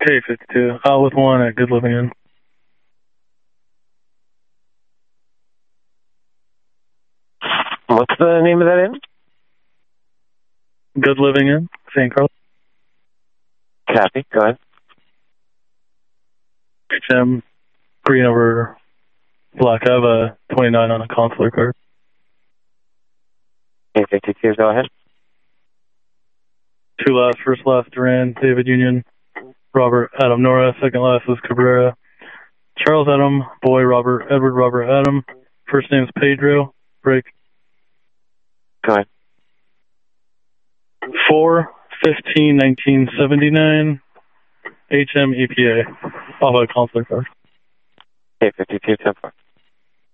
K52. With one at Good Living Inn. What's the name of that inn? Good Living Inn, St. Carlos. Copy. Go ahead. HM, green over black. I have a 29 on a consular card. K52, go ahead. Two last, first last Duran, David Union, Robert Adam Nora, second last is Cabrera, Charles Adam, Boy Robert, Edward Robert Adam, first name is Pedro, break. Go ahead. 4/15/1979, HM EPA, off a consular card. K52, 10-4.